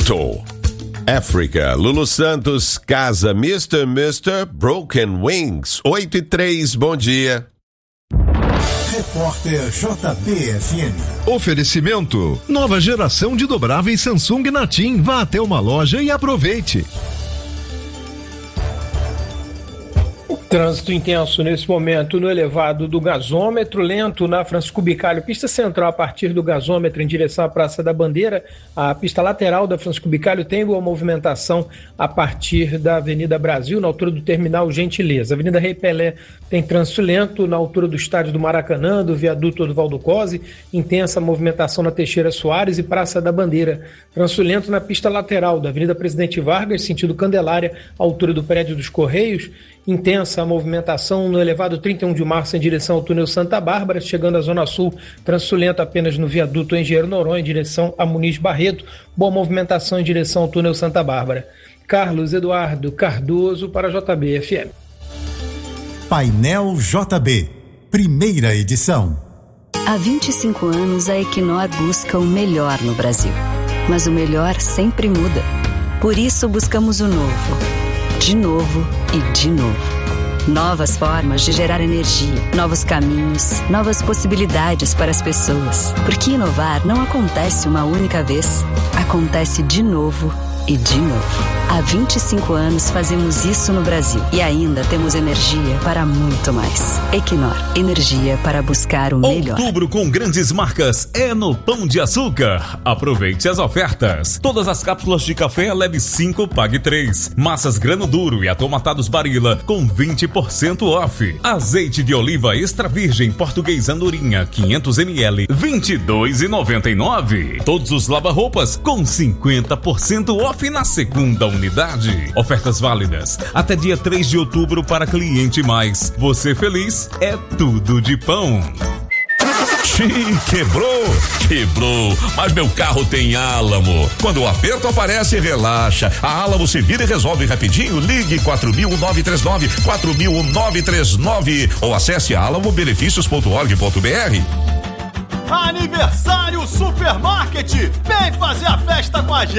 Toto. África, Lulu Santos, Casa Mr. Broken Wings, 8:03, bom dia. Repórter JBFM. Oferecimento: nova geração de dobráveis Samsung Natim. Vá até uma loja e aproveite. Trânsito intenso nesse momento no elevado do gasômetro, lento na Francisco Bicalho, pista central a partir do gasômetro em direção à Praça da Bandeira. A pista lateral da Francisco Bicalho tem boa movimentação a partir da Avenida Brasil, na altura do terminal Gentileza. Avenida Rei Pelé tem trânsito lento na altura do estádio do Maracanã, do viaduto Oswaldo Cosi, intensa movimentação na Teixeira Soares e Praça da Bandeira. Trânsito lento na pista lateral da Avenida Presidente Vargas, sentido Candelária, altura do prédio dos Correios. Intensa movimentação no elevado 31 de março em direção ao túnel Santa Bárbara, chegando à Zona Sul, trânsito lento apenas no viaduto Engenheiro Noronha em direção a Muniz Barreto, boa movimentação em direção ao túnel Santa Bárbara. Carlos Eduardo Cardoso para a JBFM. Painel JB, primeira edição. Há 25 anos a Equinor busca o melhor no Brasil, mas o melhor sempre muda. Por isso buscamos o novo. De novo e de novo. Novas formas de gerar energia, novos caminhos, novas possibilidades para as pessoas. Porque inovar não acontece uma única vez, acontece de novo e de novo. Há 25 anos fazemos isso no Brasil e ainda temos energia para muito mais. Equinor, energia para buscar o melhor. Outubro com grandes marcas é no Pão de Açúcar. Aproveite as ofertas. Todas as cápsulas de café leve 5, pague 3. Massas grano duro e atomatados Barilla com 20% off. Azeite de oliva extra virgem português Andorinha 500 ml, 22,99. Todos os lava-roupas com 50% off na segunda unidade. Ofertas válidas até dia 3 de outubro para cliente mais. Você feliz é tudo de pão. Quebrou, mas meu carro tem Álamo. Quando o aperto aparece, relaxa. A Álamo se vira e resolve rapidinho. Ligue 4.939 ou acesse alamobenefícios.org.br. Aniversário Supermarket! Vem fazer a festa com a gente!